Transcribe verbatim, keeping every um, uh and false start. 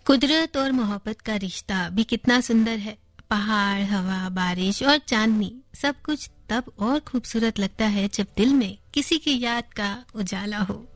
कुदरत और मोहब्बत का रिश्ता भी कितना सुंदर है। पहाड़, हवा, बारिश और चांदनी, सब कुछ तब और खूबसूरत लगता है जब दिल में किसी की याद का उजाला हो।